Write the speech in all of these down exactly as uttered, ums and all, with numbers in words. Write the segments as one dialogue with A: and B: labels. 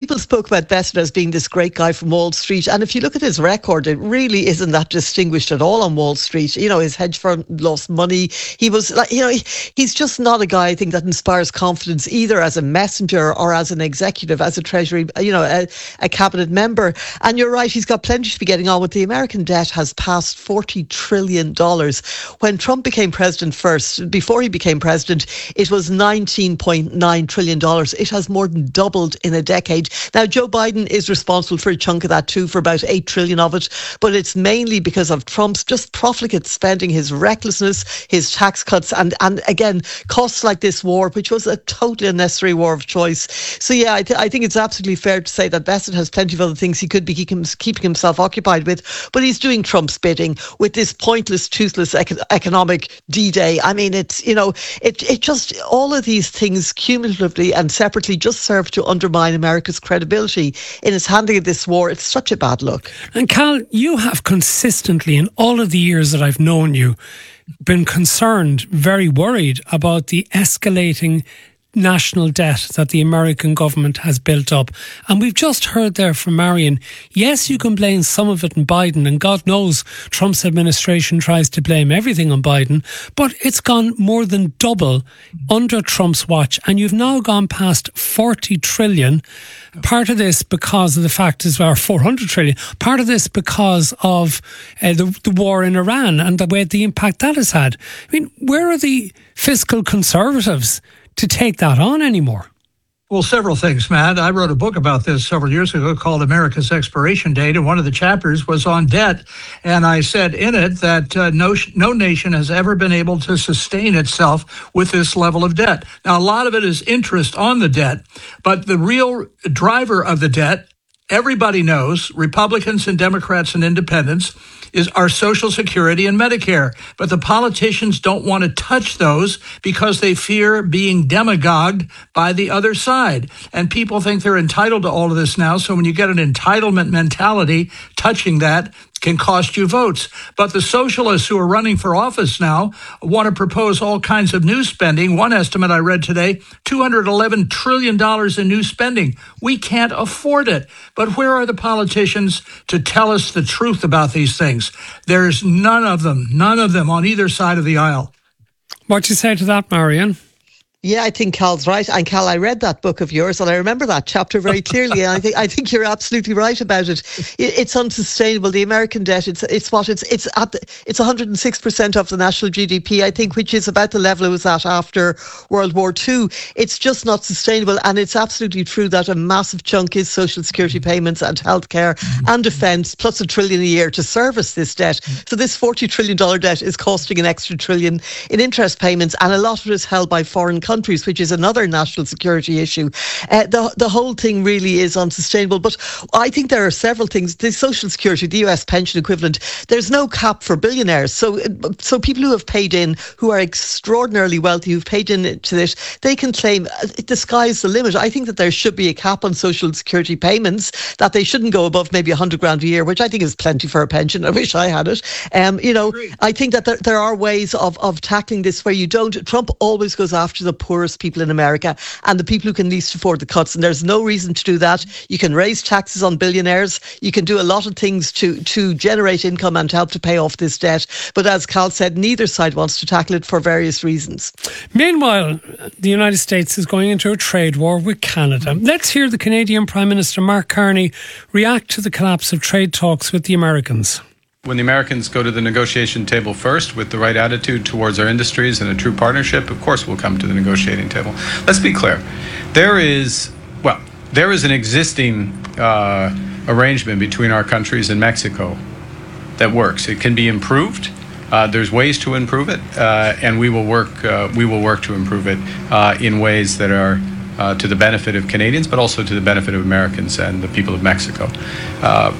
A: people spoke about Bassett as being this great guy from Wall Street. And if you look at his record, it really isn't that distinguished at all on Wall Street. You know, his hedge fund lost money. He was like, you know, he, he's just not a guy, I think, that inspires confidence either as a messenger or as an executive, as a Treasury, you know, a, a cabinet member. And you're right, he's got plenty to be getting on with. The American debt has passed forty trillion dollars. When Trump became president first, before he became president, it was nineteen point nine trillion dollars. It has more than doubled in a decade. Now, Joe Biden is responsible for a chunk of that too, for about eight trillion of it, but it's mainly because of Trump's just profligate spending, his recklessness, his tax cuts, and, and again, costs like this war, which was a totally unnecessary war of choice. So yeah, I, th- I think it's absolutely fair to say that Bassett has plenty of other things he could be keeping, keeping himself occupied with, but he's doing Trump's bidding with this pointless, toothless econ- economic D-Day. I mean, it's, you know, it, it just, all of these things cumulatively and separately just serve to undermine America's credibility in its handling of this war. It's such a bad look.
B: And Cal, you have consistently, in all of the years that I've known you, been concerned, very worried about the escalating national debt that the American government has built up. And we've just heard there from Marion, yes, you can blame some of it on Biden, and God knows Trump's administration tries to blame everything on Biden, but it's gone more than double under Trump's watch, and you've now gone past forty trillion. Part of this because of the fact is, or four hundred trillion, part of this because of uh, the, the war in Iran and the way the impact that has had. I mean, where are the fiscal conservatives to take that on anymore?
C: Well, several things, Matt. I wrote a book about this several years ago called America's Expiration Date, and one of the chapters was on debt. And I said in it that uh, no, no nation has ever been able to sustain itself with this level of debt. Now, a lot of it is interest on the debt, but the real driver of the debt, everybody knows, Republicans and Democrats and independents, is our Social Security and Medicare. But the politicians don't want to touch those because they fear being demagogued by the other side. And people think they're entitled to all of this now. So when you get an entitlement mentality, touching that can cost you votes. But the socialists who are running for office now want to propose all kinds of new spending. One estimate I read today, two hundred eleven trillion dollars in new spending. We can't afford it. But where are the politicians to tell us the truth about these things? There's none of them, none of them on either side of the aisle.
B: What do you say to that, Marion?
A: Yeah, I think Cal's right. And Cal, I read that book of yours and I remember that chapter very clearly. And I think I think you're absolutely right about it. it it's unsustainable. The American debt, it's it's what it's it's at the, it's one hundred six percent of the national G D P, I think, which is about the level it was at after World War Two. It's just not sustainable. And it's absolutely true that a massive chunk is social security payments and healthcare and defence, plus a trillion a year to service this debt. So this forty trillion dollars debt is costing an extra trillion in interest payments, and a lot of it is held by foreign countries. countries, which is another national security issue. Uh, the, the whole thing really is unsustainable. But I think there are several things. The Social Security, the U S pension equivalent, there's no cap for billionaires. So so people who have paid in, who are extraordinarily wealthy, who've paid in to this, they can claim uh, the sky's the limit. I think that there should be a cap on Social Security payments, that they shouldn't go above maybe one hundred grand a year, which I think is plenty for a pension. I wish I had it. Um, you know, I think that there, there are ways of, of tackling this where you don't. Trump always goes after the poorest people in America and the people who can least afford the cuts, and there's no reason to do that. You can raise taxes on billionaires, you can do a lot of things to to generate income and to help to pay off this debt, but as Cal said, neither side wants to tackle it for various reasons.
B: Meanwhile, the United States is going into a trade war with Canada. Let's hear the Canadian Prime Minister Mark Carney react to the collapse of trade talks with the Americans.
D: When the Americans go to the negotiation table first with the right attitude towards our industries and a true partnership, of course we'll come to the negotiating table. Let's be clear. There is, well, there is an existing uh, arrangement between our countries and Mexico that works. It can be improved. Uh, there's ways to improve it, uh, and we will work. Uh, we will work to improve it uh, in ways that are uh, to the benefit of Canadians, but also to the benefit of Americans and the people of Mexico. Uh,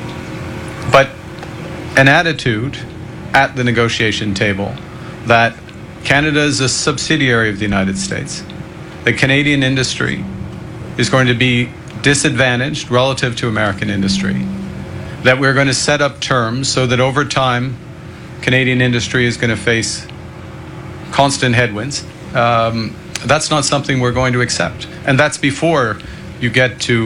D: but an attitude at the negotiation table that Canada is a subsidiary of the United States, the Canadian industry is going to be disadvantaged relative to American industry, that we're going to set up terms so that over time Canadian industry is going to face constant headwinds. Um, that's not something we're going to accept. And that's before you get to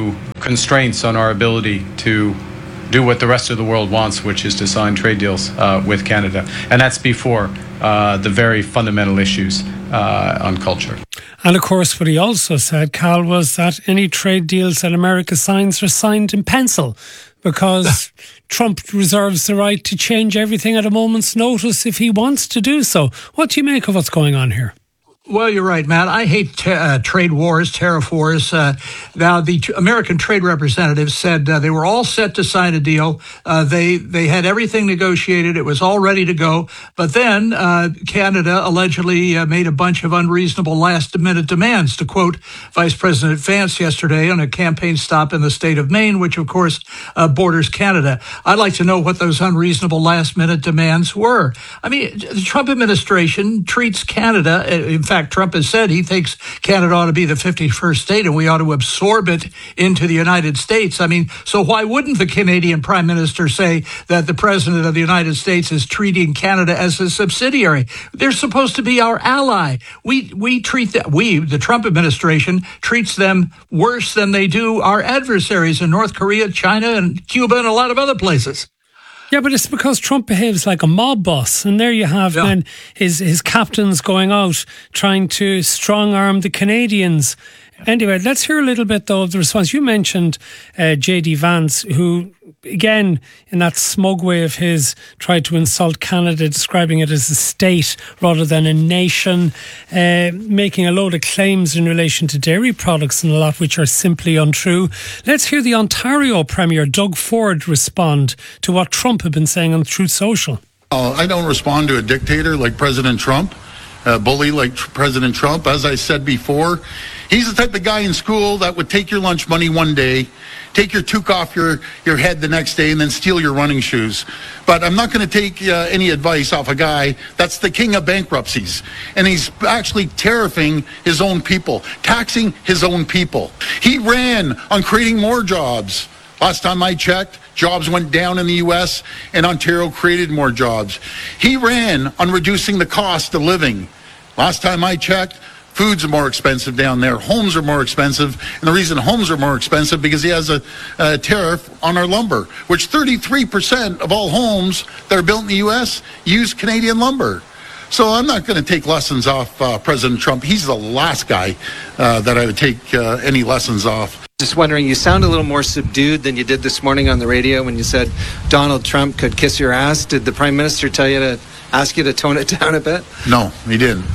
D: constraints on our ability to do what the rest of the world wants, which is to sign trade deals uh, with Canada. And that's before uh, the very fundamental issues uh, on culture.
B: And of course, what he also said, Cal, was that any trade deals that America signs are signed in pencil, because Trump reserves the right to change everything at a moment's notice if he wants to do so. What do you make of what's going on here?
C: Well, you're right, Matt. I hate t- uh, trade wars, tariff wars. Uh, now, the t- American trade representatives said uh, they were all set to sign a deal. Uh, they they had everything negotiated. It was all ready to go. But then uh, Canada allegedly uh, made a bunch of unreasonable last-minute demands, to quote Vice President Vance yesterday on a campaign stop in the state of Maine, which, of course, uh, borders Canada. I'd like to know what those unreasonable last-minute demands were. I mean, the Trump administration treats Canada, in fact, In fact, Trump has said he thinks Canada ought to be the fifty-first state and we ought to absorb it into the United States. I mean, so why wouldn't the Canadian Prime Minister say that the President of the United States is treating Canada as a subsidiary? They're supposed to be our ally. We we treat that, we, the Trump administration, treats them worse than they do our adversaries in North Korea, China, and Cuba, and a lot of other places.
B: Yeah, but it's because Trump behaves like a mob boss. And there you have yeah. then his, his captains going out trying to strong-arm the Canadians. Anyway, let's hear a little bit, though, of the response. You mentioned uh, J D Vance, who, again, in that smug way of his, tried to insult Canada, describing it as a state rather than a nation, uh, making a load of claims in relation to dairy products and a lot which are simply untrue. Let's hear the Ontario Premier, Doug Ford, respond to what Trump had been saying on Truth Social.
E: Uh, I don't respond to a dictator like President Trump, a bully like tr- President Trump. As I said before, he's the type of guy in school that would take your lunch money one day, take your toque off your, your head the next day, and then steal your running shoes. But I'm not going to take uh, any advice off a guy that's the king of bankruptcies. And he's actually tariffing his own people, taxing his own people. He ran on creating more jobs. Last time I checked, jobs went down in the U S and Ontario created more jobs. He ran on reducing the cost of living. Last time I checked, foods are more expensive down there. Homes are more expensive. And the reason homes are more expensive because he has a, a tariff on our lumber, which thirty-three percent of all homes that are built in the U S use Canadian lumber. So I'm not going to take lessons off uh, President Trump. He's the last guy uh, that I would take uh, any lessons off.
F: Just wondering, you sound a little more subdued than you did this morning on the radio when you said Donald Trump could kiss your ass. Did the Prime Minister tell you to ask you to tone it down a bit?
E: No, he didn't.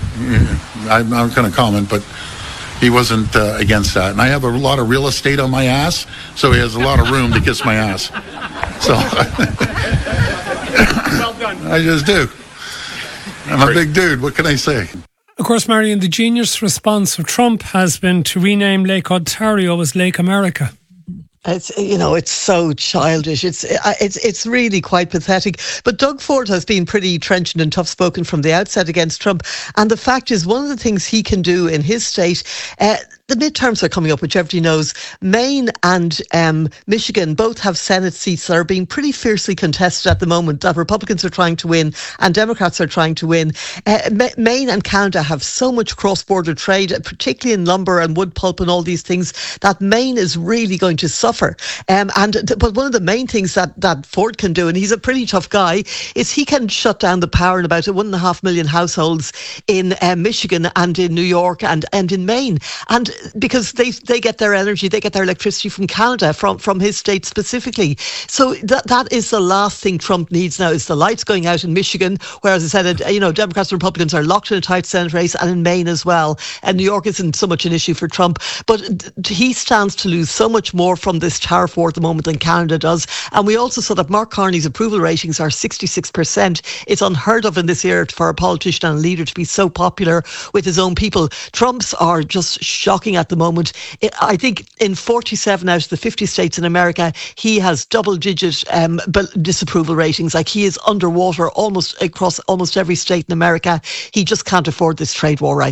E: I'm not going to comment, but he wasn't uh, against that. And I have a lot of real estate on my ass, so he has a lot of room to kiss my ass. So well done. I just do. I'm a big dude. What can I say?
B: Of course, Marion, the genius response of Trump has been to rename Lake Ontario as Lake America.
A: It's, you know, it's so childish. It's it's it's really quite pathetic. But Doug Ford has been pretty trenchant and tough-spoken from the outset against Trump. And the fact is, one of the things he can do in his state, uh, the midterms are coming up, which everybody knows. Maine and um, Michigan both have Senate seats that are being pretty fiercely contested at the moment, that Republicans are trying to win and Democrats are trying to win. Uh, Ma- Maine and Canada have so much cross-border trade, particularly in lumber and wood pulp and all these things, that Maine is really going to suffer. Um, and th- but one of the main things that, that Ford can do, and he's a pretty tough guy, is he can shut down the power in about one and a half million households in uh, Michigan and in New York and, and in Maine. And because they they get their energy, they get their electricity from Canada, from, from his state specifically. So that that is the last thing Trump needs now, is the lights going out in Michigan, where, as I said, you know, Democrats and Republicans are locked in a tight Senate race, and in Maine as well. And New York isn't so much an issue for Trump, but he stands to lose so much more from this tariff war at the moment than Canada does. And we also saw that Mark Carney's approval ratings are sixty-six percent. It's unheard of in this era for a politician and a leader to be so popular with his own people. Trump's are just shocking at the moment. I think in forty-seven out of the fifty states in America, he has double-digit um, disapproval ratings. Like, he is underwater almost across almost every state in America. He just can't afford this trade war right now.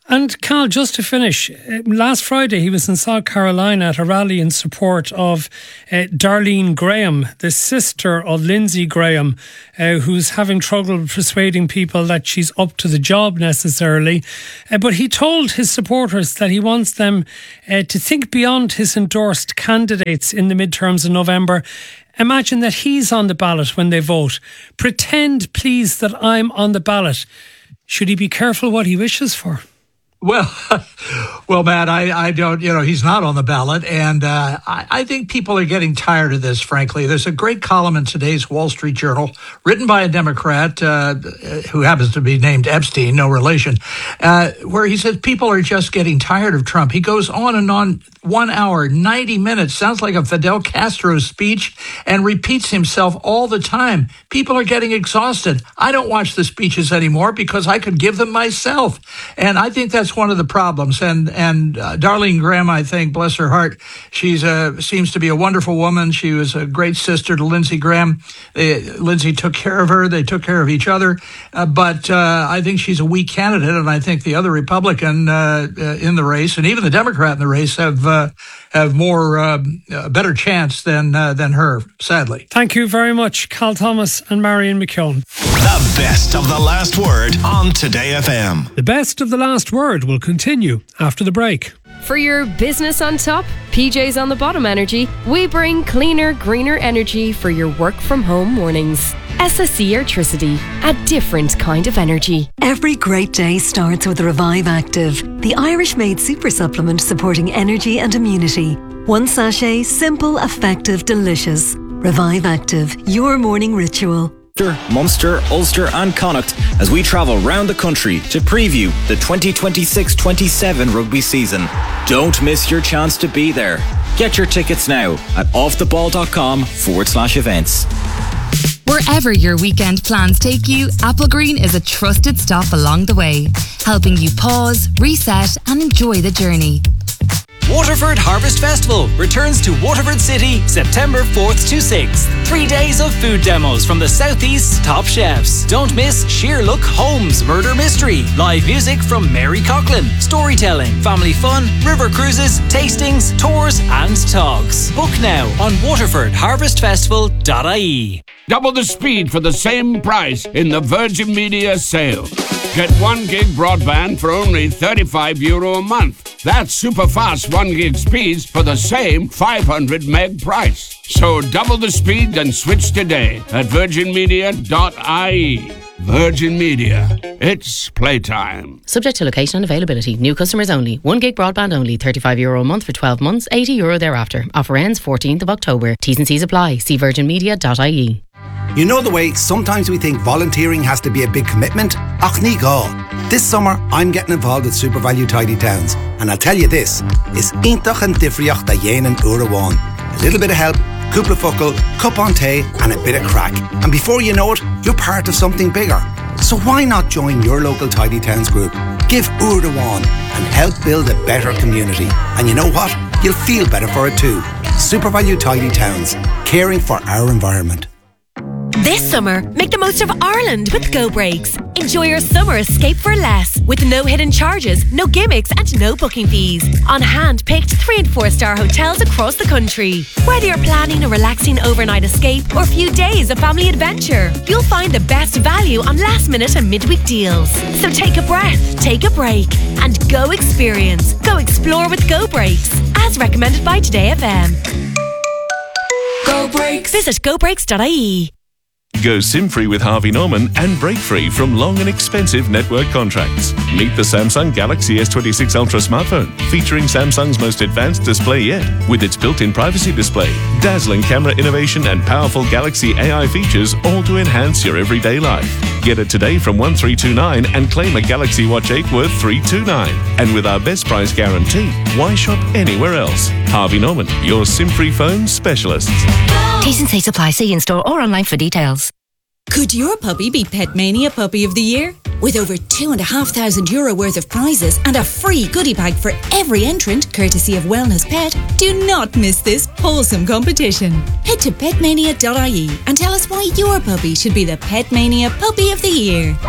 B: And Cal, just to finish, uh, last Friday he was in South Carolina at a rally in support of uh, Darlene Graham, the sister of Lindsey Graham, uh, who's having trouble persuading people that she's up to the job necessarily. Uh, but he told his supporters that he wants them uh, to think beyond his endorsed candidates in the midterms in November. Imagine that he's on the ballot when they vote. Pretend, please, that I'm on the ballot. Should he be careful what he wishes for?
C: Well, well, Matt, I, I don't, you know, he's not on the ballot. And uh, I, I think people are getting tired of this, frankly. There's a great column in today's Wall Street Journal written by a Democrat uh, who happens to be named Epstein, no relation, uh, where he says people are just getting tired of Trump. He goes on and on, one hour, ninety minutes, sounds like a Fidel Castro speech, and repeats himself all the time. People are getting exhausted. I don't watch the speeches anymore because I could give them myself. And I think that's one of the problems. And and uh, Darlene Graham, I think, bless her heart, she's a, seems to be a wonderful woman. She was a great sister to Lindsey Graham. They, Lindsey took care of her. They took care of each other. Uh, but uh, I think she's a weak candidate. And I think the other Republican uh, uh, in the race, and even the Democrat in the race, have uh, have more uh, a better chance than uh, than her, sadly.
B: Thank you very much, Cal Thomas and Marion McKeown.
G: The best of the last word on Today F M.
B: The best of the last word will continue after the break.
H: For your business on top, P J's on the bottom energy, we bring cleaner, greener energy for your work from home mornings. S S E Airtricity, a different kind of energy.
I: Every great day starts with Revive Active, the Irish-made super supplement supporting energy and immunity. One sachet, simple, effective, delicious. Revive Active, your morning ritual.
J: Munster, Ulster and Connacht as we travel round the country to preview the twenty twenty-six twenty-seven rugby season. Don't miss your chance to be there. Get your tickets now at offtheball.com forward slash events.
K: Wherever your weekend plans take you, Applegreen is a trusted stop along the way, helping you pause, reset and enjoy the journey.
L: Waterford Harvest Festival returns to Waterford City September fourth to sixth. Three days of food demos from the Southeast's top chefs. Don't miss Sheer Look Holmes Murder Mystery. Live music from Mary Coughlin. Storytelling, family fun, river cruises, tastings, tours and talks. Book now on waterford harvest festival dot I E.
M: Double the speed for the same price in the Virgin Media sale. Get one gig broadband for only thirty-five euro a month. That's super fast one gig speeds for the same five hundred meg price. So double the speed and switch today at virgin media dot I E. Virgin Media. It's playtime.
N: Subject to location and availability. New customers only. One gig broadband only. thirty-five euro a month for twelve months. eighty euro thereafter. Offer ends fourteenth of October. T's and C's apply. See virgin media dot I E.
O: You know the way sometimes we think volunteering has to be a big commitment? Ach ní gá. This summer I'm getting involved with Super Value Tidy Towns, and I'll tell you this, is intach and difriocht da dhéanaan uair amháin. A little bit of help, cúpla focal, cup on tea and a bit of crack. And before you know it, you're part of something bigger. So why not join your local Tidy Towns group? Give uair amháin and help build a better community. And you know what? You'll feel better for it too. Super Value Tidy Towns, caring for our environment.
P: This summer, make the most of Ireland with Go Breaks. Enjoy your summer escape for less, with no hidden charges, no gimmicks and no booking fees. On hand-picked three and four star hotels across the country. Whether you're planning a relaxing overnight escape or a few days of family adventure, you'll find the best value on last minute and midweek deals. So take a breath, take a break and go experience. Go explore with Go Breaks, as recommended by Today F M. Go Breaks. Visit go breaks dot I E.
Q: Go SIM-free with Harvey Norman and break-free from long and expensive network contracts. Meet the Samsung Galaxy S twenty-six Ultra smartphone, featuring Samsung's most advanced display yet, with its built-in privacy display, dazzling camera innovation and powerful Galaxy A I features, all to enhance your everyday life. Get it today from one three two nine and claim a Galaxy Watch eight worth three two nine. And with our best price guarantee, why shop anywhere else? Harvey Norman, your SIM-free phone specialists.
R: T's and C's apply. See in-store or online for details.
S: Could your puppy be Petmania Puppy of the Year? With over two and a half thousand euro worth of prizes and a free goodie bag for every entrant, courtesy of Wellness Pet, do not miss this wholesome competition. Head to petmania dot I E and tell us why your puppy should be the Petmania Puppy of the Year.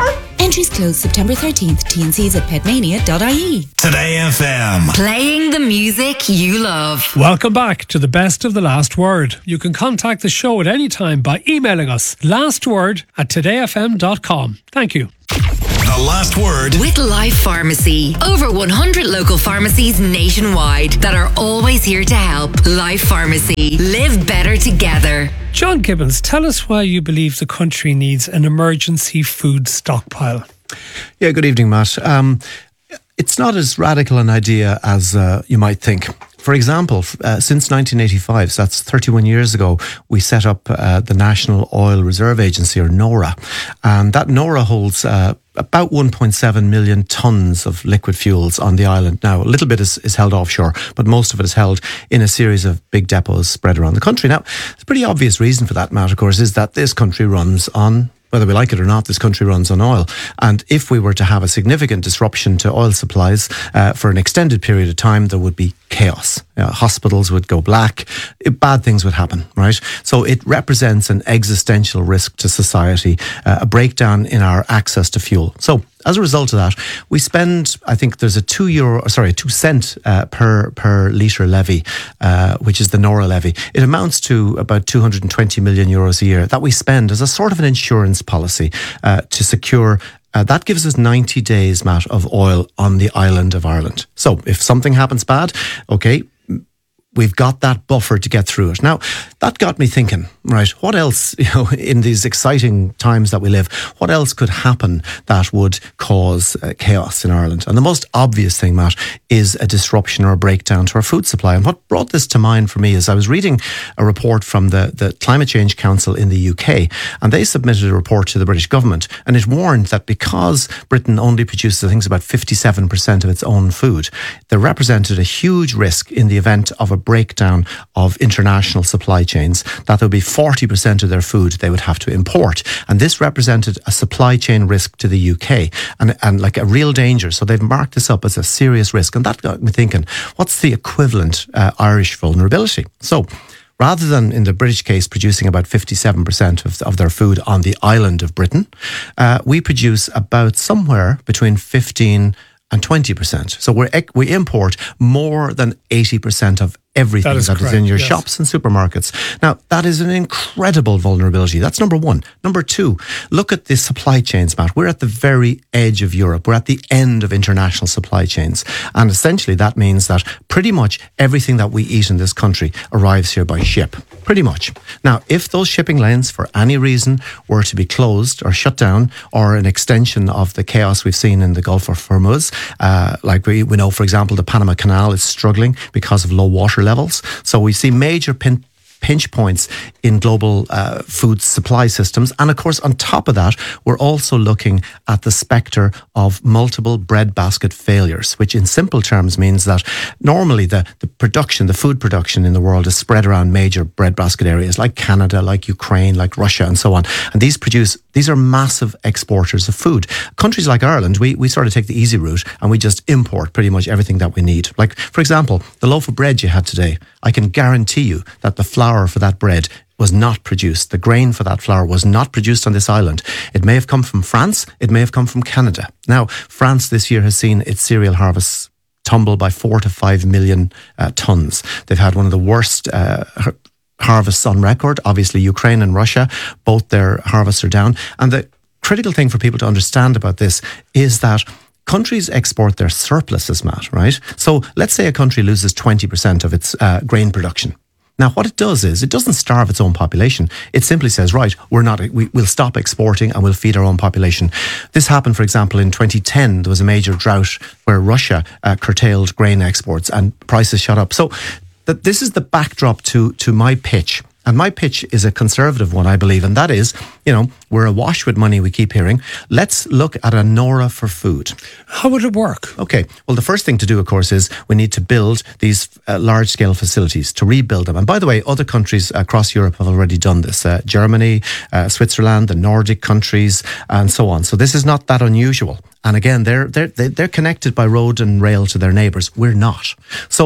S: Entries close September thirteenth. T and C's at petmania dot I E.
G: Today F M.
K: Playing the music you love.
B: Welcome back to the Best of the Last Word. You can contact the show at any time by emailing us lastword at today f m dot com. Thank you.
G: The Last Word
K: With Life Pharmacy. Over one hundred local pharmacies nationwide that are always here to help. Life Pharmacy. Live better together.
B: John Gibbons, tell us why you believe the country needs an emergency food stockpile.
T: Yeah, good evening, Matt. Um, it's not as radical an idea as uh, you might think. For example, uh, since nineteen eighty-five, so that's thirty-one years ago, we set up uh, the National Oil Reserve Agency, or NORA. And that NORA holds uh, about one point seven million tonnes of liquid fuels on the island. Now, a little bit is, is held offshore, but most of it is held in a series of big depots spread around the country. Now, it's a pretty obvious reason for that, Matt, of course, is that this country runs on, whether we like it or not, this country runs on oil. And if we were to have a significant disruption to oil supplies uh, for an extended period of time, there would be chaos. Uh, hospitals would go black. It, bad things would happen, right? So it represents an existential risk to society, uh, a breakdown in our access to fuel. So as a result of that, we spend, I think there's a two euro, sorry, a two cent uh, per per litre levy, uh, which is the NORA levy. It amounts to about two hundred twenty million euros a year that we spend as a sort of an insurance policy uh, to secure. Uh, that gives us ninety days, Matt, of oil on the island of Ireland. So if something happens bad, okay, we've got that buffer to get through it. Now, that got me thinking, right, what else, you know, in these exciting times that we live, what else could happen that would cause uh, chaos in Ireland? And the most obvious thing, Matt, is a disruption or a breakdown to our food supply. And what brought this to mind for me is I was reading a report from the, the Climate Change Council in the U K, and they submitted a report to the British government, and it warned that because Britain only produces, I think it's about fifty-seven percent of its own food, there represented a huge risk in the event of a breakdown of international supply chains, that there would be forty percent of their food they would have to import. And this represented a supply chain risk to the U K and, and like a real danger. So they've marked this up as a serious risk. And that got me thinking, what's the equivalent uh, Irish vulnerability? So rather than, in the British case, producing about fifty-seven percent of, of their food on the island of Britain, uh, we produce about somewhere between fifteen and twenty percent. So we we import more than eighty percent of everything that is, that is in your yes. shops and supermarkets. Now, that is an incredible vulnerability. That's number one. Number two, look at the supply chains, Matt. We're at the very edge of Europe. We're at the end of international supply chains. And essentially that means that pretty much everything that we eat in this country arrives here by ship. Pretty much. Now, if those shipping lanes, for any reason, were to be closed or shut down, or an extension of the chaos we've seen in the Gulf of Hormuz, uh, like we, we know, for example, the Panama Canal is struggling because of low water levels. So we see major pin- pinch points in global uh, food supply systems. And of course, on top of that, we're also looking at the spectre of multiple breadbasket failures, which in simple terms means that normally the, the production, the food production in the world is spread around major breadbasket areas like Canada, like Ukraine, like Russia, and so on. And these produce, these are massive exporters of food. Countries like Ireland, we, we sort of take the easy route and we just import pretty much everything that we need. Like, for example, the loaf of bread you had today, I can guarantee you that the flour for that bread was not produced. The grain for that flour was not produced on this island. It may have come from France. It may have come from Canada. Now, France this year has seen its cereal harvests tumble by four to five million uh, tonnes. They've had one of the worst uh, harvests on record. Obviously, Ukraine and Russia, both their harvests are down. And the critical thing for people to understand about this is that countries export their surpluses, Matt, right? So let's say a country loses twenty percent of its uh, grain production. Now, what it does is it doesn't starve its own population. It simply says, right, we're not, we, we'll stop exporting and we'll feed our own population. This happened, for example, in twenty ten. There was a major drought where Russia uh, curtailed grain exports and prices shot up. So that this is the backdrop to to my pitch. And my pitch is a conservative one, I believe, and that is, you know, we're awash with money, we keep hearing. Let's look at a NORA for food.
B: How would it work?
T: Okay, well, the first thing to do, of course, is we need to build these uh, large-scale facilities, to rebuild them. And by the way, other countries across Europe have already done this. Uh, Germany, uh, Switzerland, the Nordic countries, and so on. So this is not that unusual. And again, they're, they're, they're connected by road and rail to their neighbours. We're not. So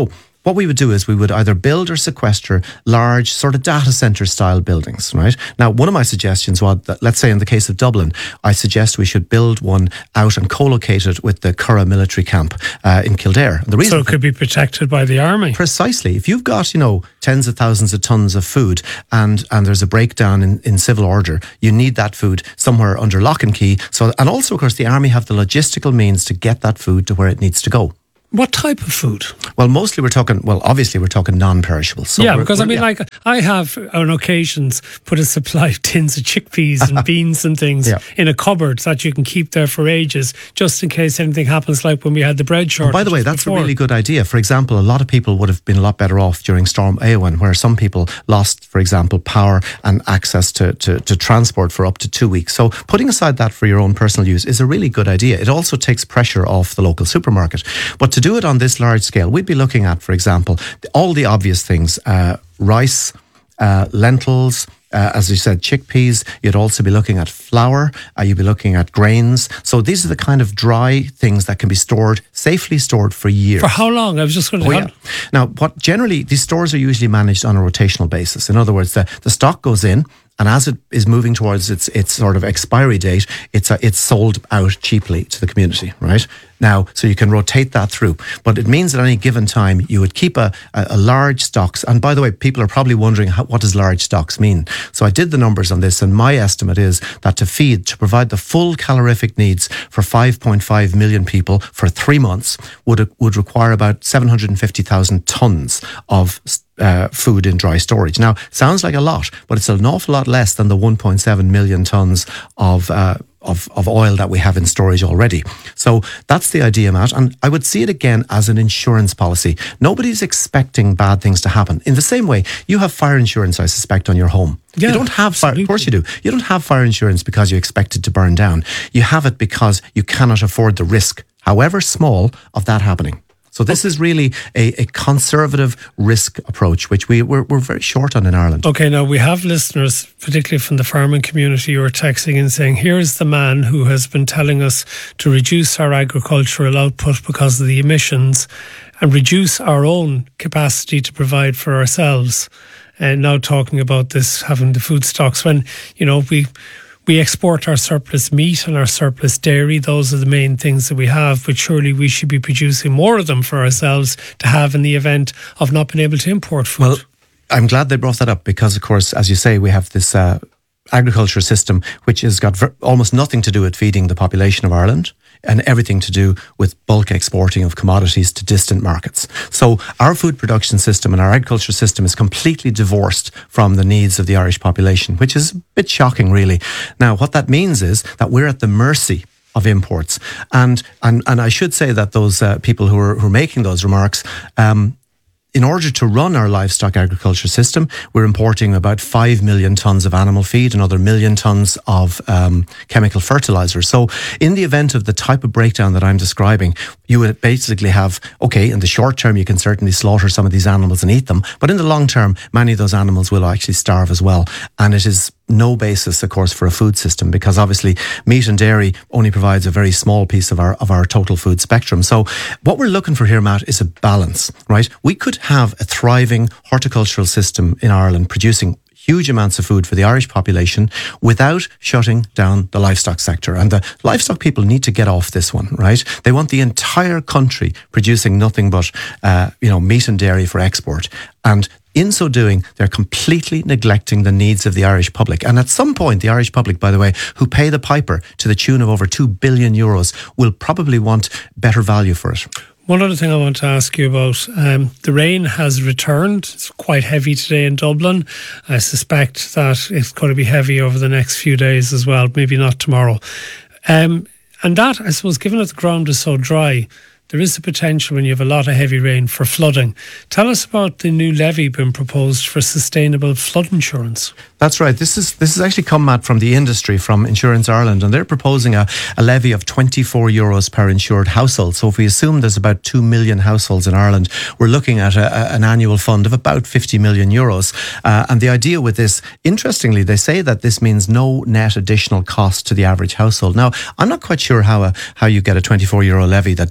T: what we would do is we would either build or sequester large sort of data center style buildings, right? Now, one of my suggestions was that, let's say in the case of Dublin, I suggest we should build one out and co-locate it with the Curragh military camp uh, in Kildare. And the reason
B: so it could be protected by the army.
T: Precisely. If you've got, you know, tens of thousands of tons of food and, and there's a breakdown in, in civil order, you need that food somewhere under lock and key. So, and also, of course, the army have the logistical means to get that food to where it needs to go.
B: What type of food?
T: Well, mostly we're talking, well, obviously we're talking non-perishables. So
B: yeah,
T: we're,
B: because
T: we're,
B: I mean,
T: yeah.
B: like, I have on occasions put a supply of tins of chickpeas and beans and things
T: yeah.
B: in a cupboard that you can keep there for ages, just in case anything happens, like when we had the bread shortage.
T: And by the way, that's
B: before.
T: a really good idea. For example, a lot of people would have been a lot better off during Storm Éowyn, where some people lost, for example, power and access to, to, to transport for up to two weeks. So putting aside that for your own personal use is a really good idea. It also takes pressure off the local supermarket. But to do it on this large scale, we'd be looking at, for example, all the obvious things, uh, rice, uh, lentils, uh, as you said, chickpeas. You'd also be looking at flour. Uh, you'd be looking at grains. So these are the kind of dry things that can be stored, safely stored for years.
B: For how long? I was just going to
T: oh, yeah. Now, what generally, these stores are usually managed on a rotational basis. In other words, the, the stock goes in, and as it is moving towards its its sort of expiry date, it's a, it's sold out cheaply to the community, right? Now, so you can rotate that through. But it means at any given time, you would keep a, a, a large stocks. And by the way, people are probably wondering, how, what does large stocks mean? So I did the numbers on this, and my estimate is that to feed, to provide the full calorific needs for five point five million people for three months would would require about seven hundred fifty thousand tons of Uh, food in dry storage. Now, sounds like a lot, but it's an awful lot less than the one point seven million tons of uh, of, of oil that we have in storage already. So that's the idea, Matt. And I would see it again as an insurance policy. Nobody's expecting bad things to happen. In the same way, you have fire insurance, I suspect, on your home.
B: Yeah,
T: you don't have fire, of course you do. You don't have fire insurance because you expect it to burn down. You have it because you cannot afford the risk, however small, of that happening. So this is really a, a conservative risk approach, which we, we're, we're very short on in Ireland.
B: Okay, now we have listeners, particularly from the farming community, who are texting and saying, here's the man who has been telling us to reduce our agricultural output because of the emissions and reduce our own capacity to provide for ourselves. And now talking about this, having the food stocks, when, you know, we... We export our surplus meat and our surplus dairy. Those are the main things that we have, but surely we should be producing more of them for ourselves to have in the event of not being able to import food.
T: Well, I'm glad they brought that up because, of course, as you say, we have this uh, agriculture system which has got ver- almost nothing to do with feeding the population of Ireland and everything to do with bulk exporting of commodities to distant markets. So our food production system and our agriculture system is completely divorced from the needs of the Irish population, which is a bit shocking, really. Now, what that means is that we're at the mercy of imports. And and, and I should say that those uh, people who are, who are making those remarks, um, in order to run our livestock agriculture system, we're importing about five million tonnes of animal feed, another million tonnes of um, chemical fertilizer. So in the event of the type of breakdown that I'm describing, you would basically have, okay, in the short term, you can certainly slaughter some of these animals and eat them. But in the long term, many of those animals will actually starve as well. And it is no basis, of course, for a food system because obviously meat and dairy only provides a very small piece of our of our total food spectrum. So what we're looking for here, Matt, is a balance, right? We could have a thriving horticultural system in Ireland producing huge amounts of food for the Irish population without shutting down the livestock sector. And the livestock people need to get off this one, right? They want the entire country producing nothing but, uh, you know, meat and dairy for export. And in so doing, they're completely neglecting the needs of the Irish public. And at some point, the Irish public, by the way, who pay the piper to the tune of over two billion euros, will probably want better value for it.
B: One other thing I want to ask you about, um, the rain has returned. It's quite heavy today in Dublin. I suspect that it's going to be heavy over the next few days as well, maybe not tomorrow. Um, and that, I suppose, given that the ground is so dry, there is the potential when you have a lot of heavy rain for flooding. Tell us about the new levy being proposed for sustainable flood insurance.
T: That's right. This is this has actually come, Matt, from the industry, from Insurance Ireland, and they're proposing a, a levy of twenty-four euros per insured household. So if we assume there's about two million households in Ireland, we're looking at a, a, an annual fund of about fifty million euros. Uh, and the idea with this, interestingly, they say that this means no net additional cost to the average household. Now, I'm not quite sure how a, how you get a twenty-four euro levy that doesn't have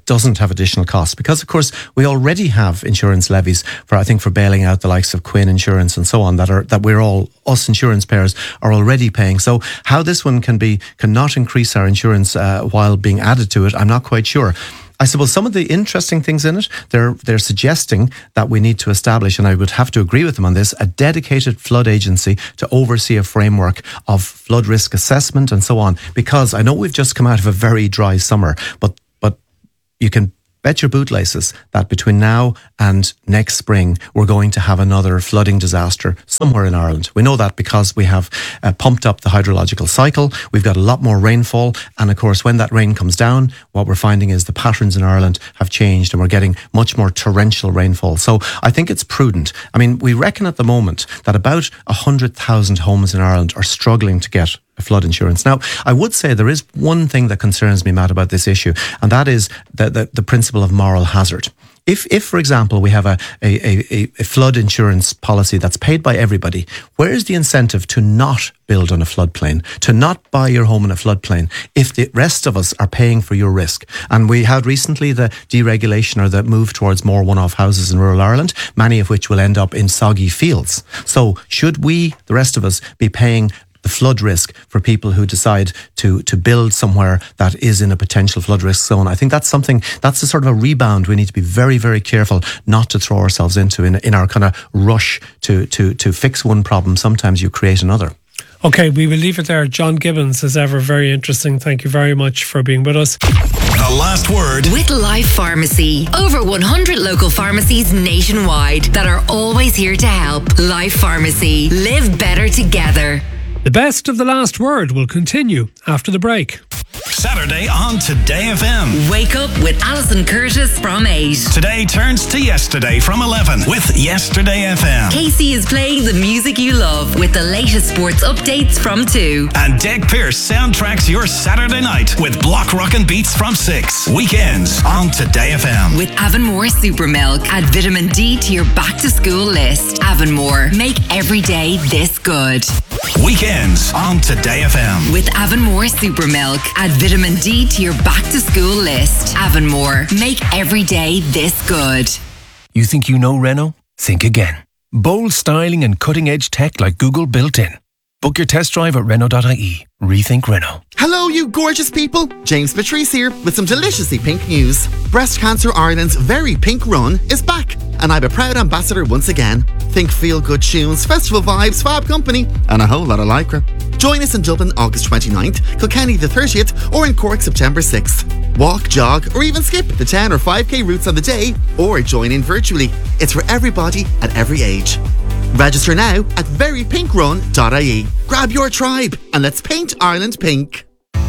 T: have additional costs, because of course we already have insurance levies for, I think, for bailing out the likes of Quinn Insurance and so on, that are that we're all, us insurance payers are already paying. So how this one can be cannot increase our insurance uh, while being added to it, I'm not quite sure. I suppose some of the interesting things in it, they're they're suggesting that we need to establish, and I would have to agree with them on this, a dedicated flood agency to oversee a framework of flood risk assessment and so on. Because I know we've just come out of a very dry summer, but but you can bet your bootlaces that between now and next spring, we're going to have another flooding disaster somewhere in Ireland. We know that because we have uh, pumped up the hydrological cycle. We've got a lot more rainfall. And of course, when that rain comes down, what we're finding is the patterns in Ireland have changed and we're getting much more torrential rainfall. So I think it's prudent. I mean, we reckon at the moment that about one hundred thousand homes in Ireland are struggling to get flood insurance. Now, I would say there is one thing that concerns me, Matt, about this issue, and that is the, the, the principle of moral hazard. If, if, for example, we have a, a, a, a flood insurance policy that's paid by everybody, where is the incentive to not build on a floodplain, to not buy your home in a floodplain, if the rest of us are paying for your risk? And we had recently the deregulation or the move towards more one-off houses in rural Ireland, many of which will end up in soggy fields. So should we, the rest of us, be paying the flood risk for people who decide to to build somewhere that is in a potential flood risk zone? I think that's something, that's a sort of a rebound we need to be very, very careful not to throw ourselves into in, in our kind of rush to, to, to fix one problem. Sometimes you create another.
B: Okay, we will leave it there. John Gibbons, as ever, very interesting. Thank you very much for being with us.
G: The last word
K: with Life Pharmacy. Over one hundred local pharmacies nationwide that are always here to help. Life Pharmacy. Live better together.
B: The best of the last word will continue after the break.
G: Saturday on Today F M.
K: Wake up with Alison Curtis from eight.
G: Today turns to yesterday from eleven with Yesterday F M.
K: Casey is playing the music you love with the latest sports updates from two.
G: And Deg Pierce soundtracks your Saturday night with block rockin' beats from six. Weekends on Today F M.
K: With Avonmore Super Milk. Add vitamin D to your back to school list. Avonmore. Make every day this good.
G: Weekends on Today F M.
K: With Avonmore Super Milk. Add vitamin D to your back to school list. Avonmore. Make every day this good.
U: You think you know Renault? Think again. Bold styling and cutting edge tech like Google built in. Book your test drive at Renault dot I E. Rethink Renault.
V: Hello, you gorgeous people. James Patrice here with some deliciously pink news. Breast Cancer Ireland's Very Pink Run is back, and I'm a proud ambassador once again. Think feel-good tunes, festival vibes, fab company, and a whole lot of lycra. Join us in Dublin August twenty-ninth, Kilkenny the thirtieth, or in Cork September sixth. Walk, jog, or even skip the ten or five K routes on the day, or join in virtually. It's for everybody at every age. Register now at very pink run dot I E. Grab your tribe and let's paint Ireland pink.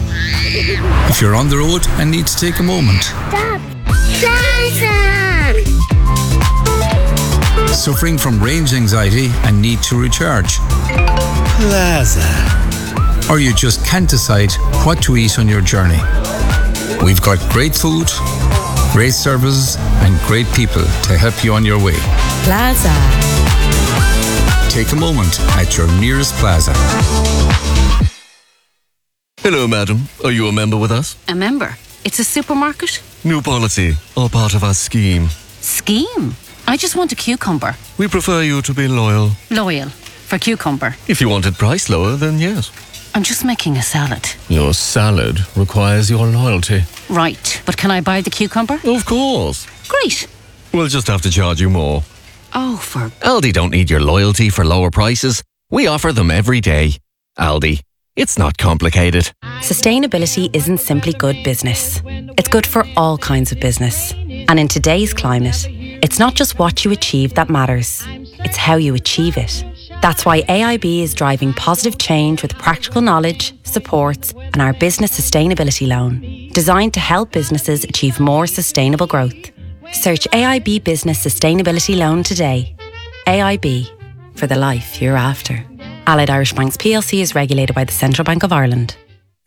W: If you're on the road and need to take a moment.
X: Stop! Plaza!
W: Suffering from range anxiety and need to recharge.
X: Plaza.
W: Or you just can't decide what to eat on your journey. We've got great food, great services, and great people to help you on your way.
X: Plaza.
W: Take a moment at your nearest Plaza.
Y: Hello, madam. Are you a member with us?
R: A member? It's a supermarket?
Y: New policy, all part of our scheme.
R: Scheme? I just want a cucumber.
Y: We prefer you to be loyal.
R: Loyal. For cucumber.
Y: If you wanted price lower, then yes.
R: I'm just making a salad.
Y: Your salad requires your loyalty.
R: Right, but can I buy the cucumber?
Y: Of course.
R: Great.
Y: We'll just have to charge you more.
R: Oh, for...
Y: Aldi don't need your loyalty for lower prices. We offer them every day. Aldi. It's not complicated.
Z: Sustainability isn't simply good business. It's good for all kinds of business. And in today's climate, it's not just what you achieve that matters. It's how you achieve it. That's why A I B is driving positive change with practical knowledge, supports, and our business sustainability loan, designed to help businesses achieve more sustainable growth. Search A I B Business Sustainability Loan today. A I B, for the life you're after. Allied Irish Banks P L C is regulated by the Central Bank of Ireland.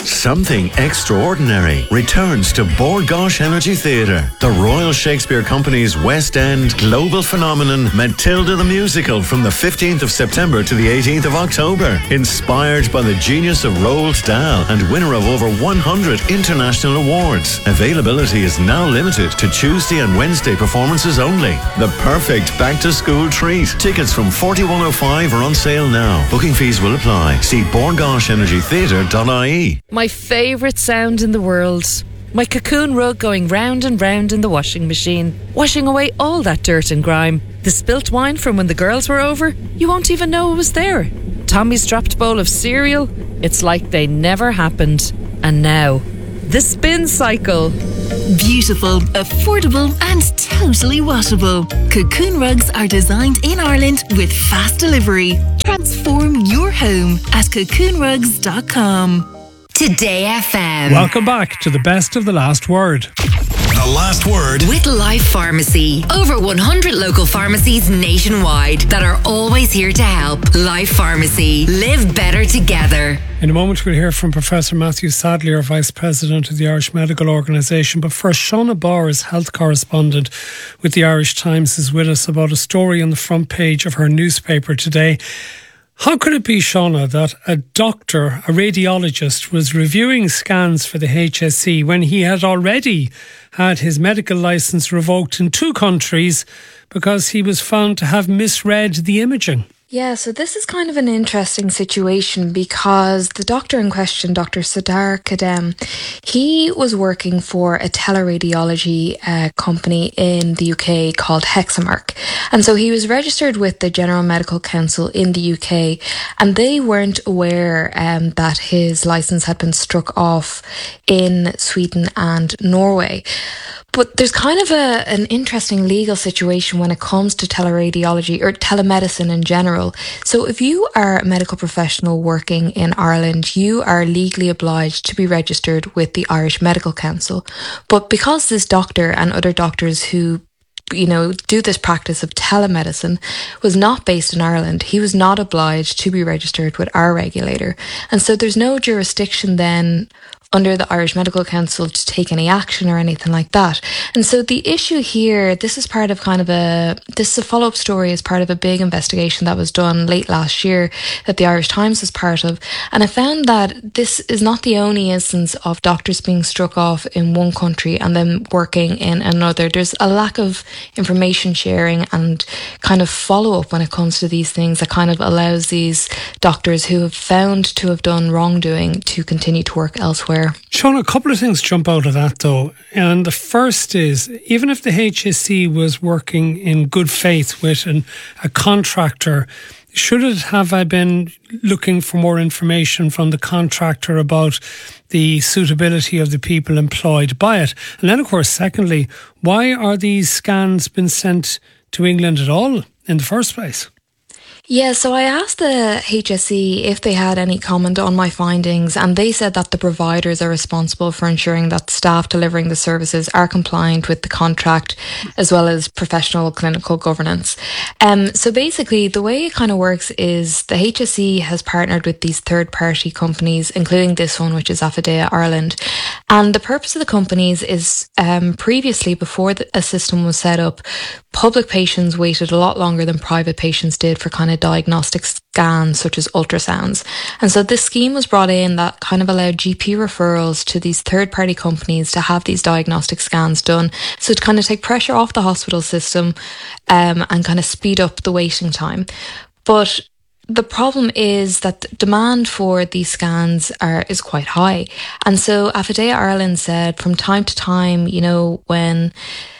A: Something extraordinary returns to Bord Gáis Energy Theatre. The Royal Shakespeare Company's West End global phenomenon Matilda the Musical from the fifteenth of September to the eighteenth of October. Inspired by the genius of Roald Dahl and winner of over one hundred international awards. Availability is now limited to Tuesday and Wednesday performances only. The perfect back-to-school treat. Tickets from forty-one oh five are on sale now. Booking fees will apply. See bord gáis energy theatre dot I E.
C: My favourite sound in the world. My cocoon rug going round and round in the washing machine, washing away all that dirt and grime. The spilt wine from when the girls were over, you won't even know it was there. Tommy's dropped bowl of cereal, it's like they never happened. And now, the spin cycle.
D: Beautiful, affordable and totally washable. Cocoon rugs are designed in Ireland with fast delivery. Transform your home at cocoon rugs dot com.
E: Today F M.
B: Welcome back to the best of the last word.
G: The last word
E: with Life Pharmacy. Over one hundred local pharmacies nationwide that are always here to help. Life Pharmacy. Live better together.
B: In a moment we'll hear from Professor Matthew Sadlier, Vice President of the Irish Medical Organisation. But first, Shauna Bowers, health correspondent with the Irish Times, is with us about a story on the front page of her newspaper today. How could it be, Shauna, that a doctor, a radiologist, was reviewing scans for the H S E when he had already had his medical licence revoked in two countries because he was found to have misread the imaging?
F: Yeah, so this is kind of an interesting situation because the doctor in question, Doctor Sadar Kadem, he was working for a teleradiology uh, company in the U K called Hexamark. And so he was registered with the General Medical Council in the U K, and they weren't aware um, that his licence had been struck off in Sweden and Norway. But there's kind of a an interesting legal situation when it comes to teleradiology or telemedicine in general. So if you are a medical professional working in Ireland, you are legally obliged to be registered with the Irish Medical Council. But because this doctor and other doctors who you know, do this practice of telemedicine was not based in Ireland, he was not obliged to be registered with our regulator. And so there's no jurisdiction then under the Irish Medical Council to take any action or anything like that. And so the issue here, this is part of kind of a, this is a follow-up story as part of a big investigation that was done late last year that the Irish Times was part of. And I found that this is not the only instance of doctors being struck off in one country and then working in another. There's a lack of information sharing and kind of follow-up when it comes to these things that kind of allows these doctors who have found to have done wrongdoing to continue to work elsewhere.
B: Sean, a couple of things jump out of that though. And the first is, even if the H S E was working in good faith with an, a contractor, should it have I been looking for more information from the contractor about the suitability of the people employed by it? And then, of course, secondly, why are these scans been sent to England at all in the first place?
F: Yeah, so I asked the H S E if they had any comment on my findings, and they said that the providers are responsible for ensuring that staff delivering the services are compliant with the contract as well as professional clinical governance. Um, so basically, the way it kind of works is the H S E has partnered with these third-party companies, including this one, which is Affidea Ireland. And the purpose of the companies is um, previously, before the, a system was set up, public patients waited a lot longer than private patients did for kind of diagnostic scans such as ultrasounds. And so this scheme was brought in that kind of allowed G P referrals to these third-party companies to have these diagnostic scans done. So to kind of take pressure off the hospital system um, and kind of speed up the waiting time. But the problem is that the demand for these scans are is quite high. And so Affidea Ireland said from time to time, you know, when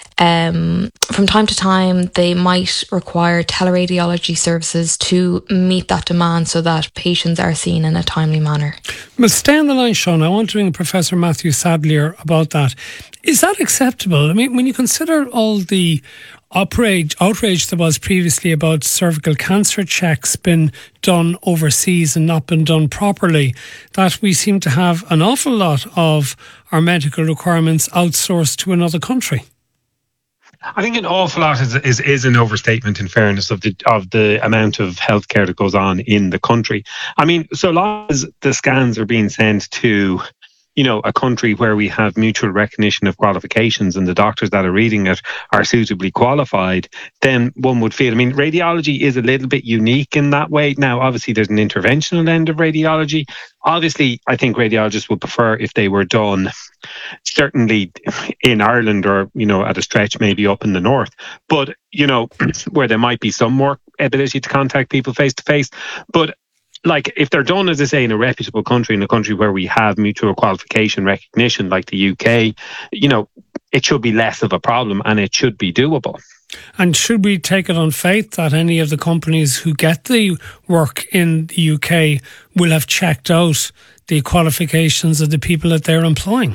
F: Um, from time to time, they might require teleradiology services to meet that demand so that patients are seen in a timely manner.
B: But stay on the line, Sean. I want to ring Professor Matthew Sadlier about that. Is that acceptable? I mean, when you consider all the outrage, outrage there was previously about cervical cancer checks been done overseas and not been done properly, that we seem to have an awful lot of our medical requirements outsourced to another country.
H: I think an awful lot is, is is an overstatement, in fairness, of the of the amount of healthcare that goes on in the country. I mean, so long as the scans are being sent to, you know, a country where we have mutual recognition of qualifications and the doctors that are reading it are suitably qualified, then one would feel, I mean, radiology is a little bit unique in that way. Now, obviously, there's an interventional end of radiology. Obviously, I think radiologists would prefer if they were done certainly in Ireland or, you know, at a stretch maybe up in the north, but, you know, where there might be some more ability to contact people face to face. But like, if they're done, as I say, in a reputable country, in a country where we have mutual qualification recognition like the U K, you know, it should be less of a problem and it should be doable.
B: And should we take it on faith that any of the companies who get the work in the U K will have checked out the qualifications of the people that they're employing?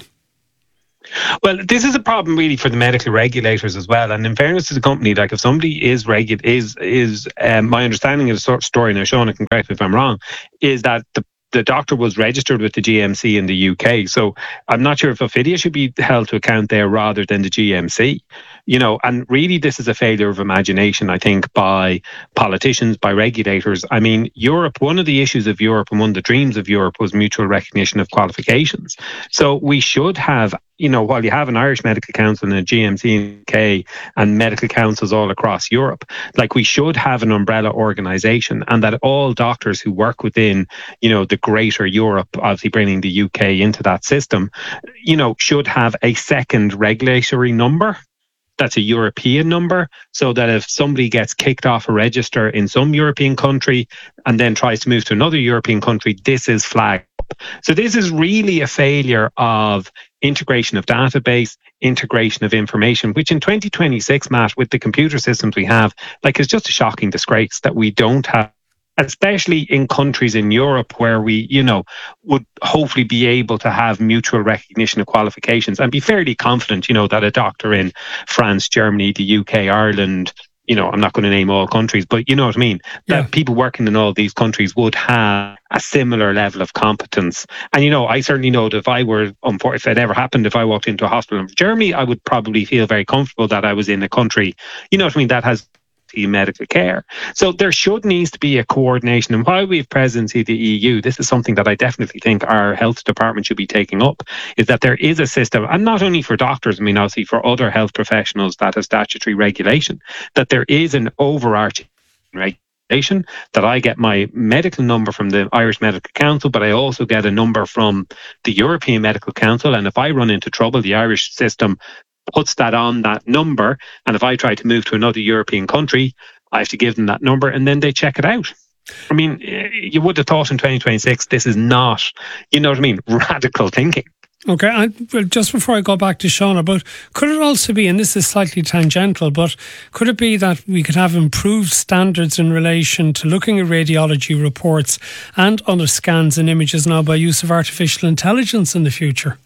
H: Well, this is a problem really for the medical regulators as well. And in fairness to the company, like if somebody is regu- is is um, my understanding of the sort of story, now Sean can correct me if I'm wrong, is that the the doctor was registered with the G M C in the U K. So I'm not sure if Ophidia should be held to account there rather than the G M C. You know, and really this is a failure of imagination, I think, by politicians, by regulators. I mean, Europe, one of the issues of Europe and one of the dreams of Europe was mutual recognition of qualifications. So we should have, you know, while you have an Irish Medical Council and a G M C in the U K and medical councils all across Europe, like we should have an umbrella organisation, and that all doctors who work within, you know, the greater Europe, obviously bringing the U K into that system, you know, should have a second regulatory number. That's a European number, so that if somebody gets kicked off a register in some European country and then tries to move to another European country, this is flagged up. So this is really a failure of integration of database, integration of information, which in twenty twenty-six, Matt, with the computer systems we have, like, it's just a shocking disgrace that we don't have, especially in countries in Europe where we, you know, would hopefully be able to have mutual recognition of qualifications and be fairly confident, you know, that a doctor in France, Germany, the U K, Ireland, you know, I'm not going to name all countries, but you know what I mean, that yeah. people working in all these countries would have a similar level of competence. And, you know, I certainly know that if I were, if it ever happened, if I walked into a hospital in Germany, I would probably feel very comfortable that I was in a country, you know what I mean, that has medical care. So there should needs to be a coordination. And while we have presidency of the E U, this is something that I definitely think our health department should be taking up, is that there is a system, and not only for doctors, I mean obviously for other health professionals that have statutory regulation, that there is an overarching regulation, that I get my medical number from the Irish Medical Council, but I also get a number from the European Medical Council, and if I run into trouble, the Irish system puts that on that number, and if I try to move to another European country, I have to give them that number and then they check it out. I mean, you would have thought in twenty twenty-six this is not, you know what I mean, radical thinking.
B: Okay, I, well, just before I go back to Shauna, but could it also be, and this is slightly tangential, but could it be that we could have improved standards in relation to looking at radiology reports and other scans and images now by use of artificial intelligence in the future?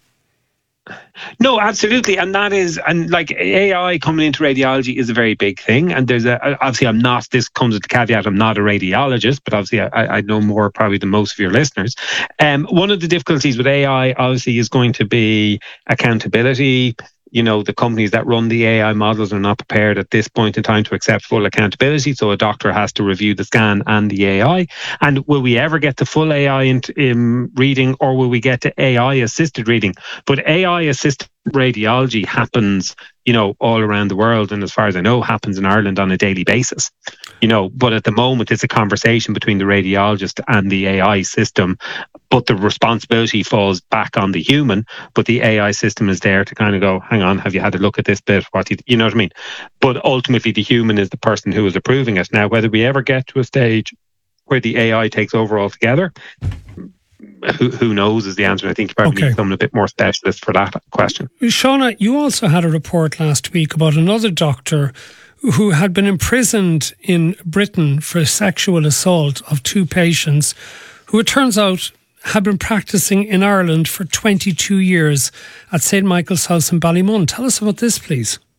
H: No, absolutely. And that is, and like A I coming into radiology is a very big thing. And there's a, obviously I'm not, this comes with the caveat, I'm not a radiologist, but obviously I, I know more probably than most of your listeners. Um, one of the difficulties with A I obviously is going to be accountability. You know, the companies that run the A I models are not prepared at this point in time to accept full accountability. So a doctor has to review the scan and the A I. And will we ever get to full A I in, in reading, or will we get to A I assisted reading? But A I assisted radiology happens, you know, all around the world. And as far as I know, happens in Ireland on a daily basis. You know, but at the moment, it's a conversation between the radiologist and the A I system. But the responsibility falls back on the human. But the A I system is there to kind of go, hang on, have you had a look at this bit? What you, you know what I mean? But ultimately, the human is the person who is approving it. Now, whether we ever get to a stage where the A I takes over altogether, who, who knows is the answer. I think you probably okay. need someone a bit more specialist for that question.
B: Shauna, you also had a report last week about another doctor who had been imprisoned in Britain for sexual assault of two patients who, it turns out, had been practicing in Ireland for twenty-two years at Saint Michael's House in Ballymun. Tell us about this, please.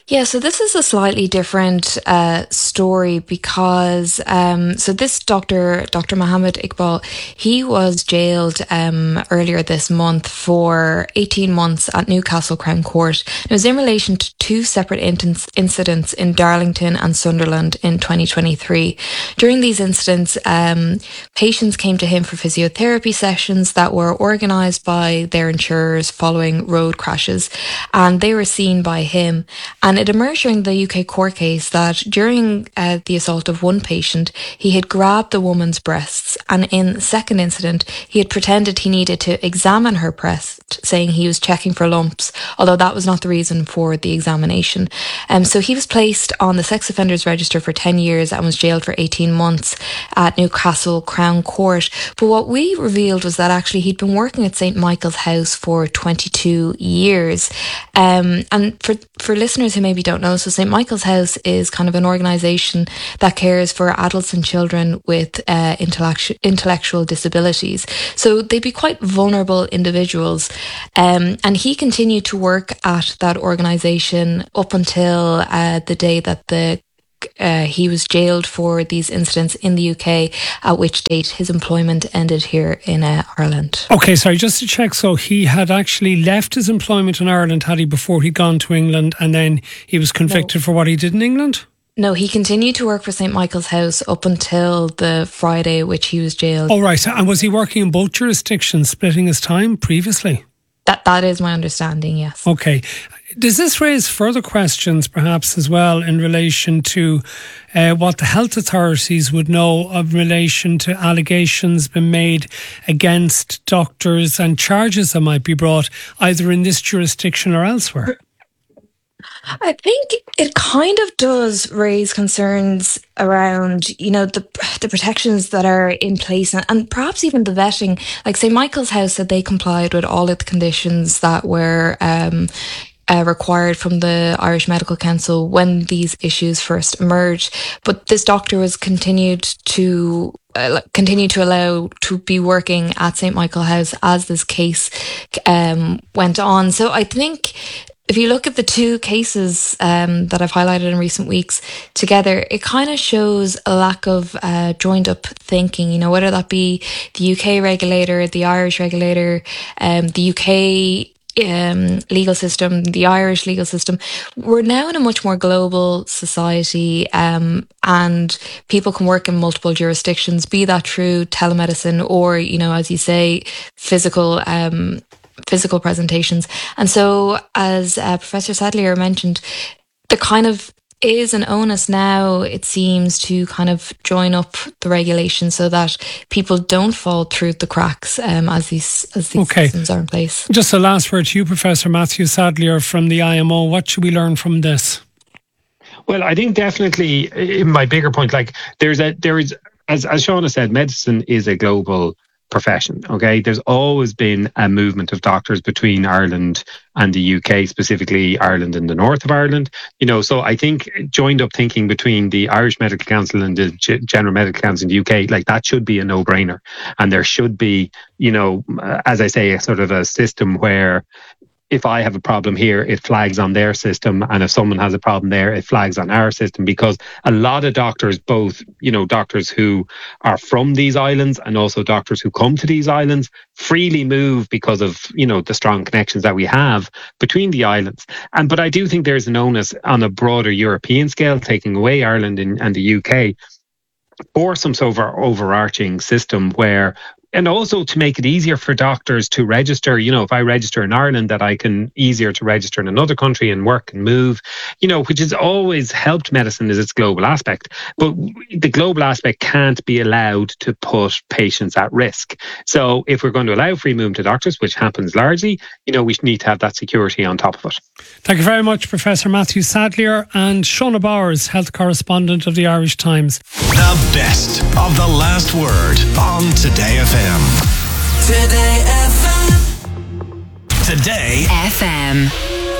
F: Yeah, so this is a slightly different uh, story because, um, so this doctor, Doctor Mohammed Iqbal, he was jailed um, earlier this month for eighteen months at Newcastle Crown Court. It was in relation to two separate in- incidents in Darlington and Sunderland in twenty twenty-three. During these incidents, um, patients came to him for physiotherapy sessions that were organised by their insurers following road crashes, and they were seen by him. And it emerged during the U K court case that during uh, the assault of one patient, he had grabbed the woman's breasts, and in the second incident, he had pretended he needed to examine her breast, saying he was checking for lumps, although that was not the reason for the examination. Um, so he was placed on the sex offenders register for ten years and was jailed for eighteen months at Newcastle Crown Court. But what we revealed was that actually he'd been working at Saint Michael's House for twenty-two years. Um, and for, for listeners who maybe don't know, so Saint Michael's House is kind of an organisation that cares for adults and children with uh, intellectual intellectual disabilities. So they'd be quite vulnerable individuals. Um, and he continued to work at that organisation up until uh, the day that the Uh, he was jailed for these incidents in the U K, at which date his employment ended here in uh, Ireland.
B: Okay, sorry, just to check, so he had actually left his employment in Ireland, had he, before he'd gone to England, and then he was convicted no. for what he did in England?
F: No, he continued to work for Saint Michael's House up until the Friday which he was jailed.
B: Oh, right. And was he working in both jurisdictions, splitting his time previously?
F: That That is my understanding, yes.
B: Okay. Does this raise further questions, perhaps, as well, in relation to uh, what the health authorities would know of relation to allegations being made against doctors and charges that might be brought either in this jurisdiction or elsewhere?
F: I think it kind of does raise concerns around, you know, the the protections that are in place and, and perhaps even the vetting. Like Saint Michael's House said they complied with all of the conditions that were um, uh, required from the Irish Medical Council when these issues first emerged. But this doctor was continued to uh, continue to allow to be working at Saint Michael's House as this case um, went on. So I think if you look at the two cases um, that I've highlighted in recent weeks together, it kind of shows a lack of uh, joined up thinking, you know, whether that be the U K regulator, the Irish regulator, um, the U K um, legal system, the Irish legal system. We're now in a much more global society um, and people can work in multiple jurisdictions, be that through telemedicine or, you know, as you say, physical um physical presentations. And so, as uh, Professor Sadlier mentioned, there kind of is an onus now, it seems, to kind of join up the regulation so that people don't fall through the cracks um, as these as these
B: okay.
F: systems are in place.
B: Just a last word to you, Professor Matthew Sadlier from the I M O. What should we learn from this?
H: Well, I think definitely, in my bigger point, like there's a there is as as Shauna said, medicine is a global profession. Okay, there's always been a movement of doctors between Ireland and the U K, specifically Ireland and the north of Ireland. You know, so I think joined up thinking between the Irish Medical Council and the G- General Medical Council in the U K, like that should be a no-brainer. And there should be, you know, as I say, a sort of a system where if I have a problem here, it flags on their system. And if someone has a problem there, it flags on our system, because a lot of doctors, both, you know, doctors who are from these islands and also doctors who come to these islands, freely move because of, you know, the strong connections that we have between the islands. And, but I do think there's an onus on a broader European scale, taking away Ireland and, and the U K, or some sort of overarching system where, and also to make it easier for doctors to register, you know, if I register in Ireland, that I can easier to register in another country and work and move, you know, which has always helped medicine is its global aspect. But the global aspect can't be allowed to put patients at risk. So if we're going to allow free movement to doctors, which happens largely, you know, we need to have that security on top of it.
B: Thank you very much, Professor Matthew Sadlier and Shauna Bowers, health correspondent of the Irish Times.
G: The best of the last word on Today F M. Today F M. Today F M.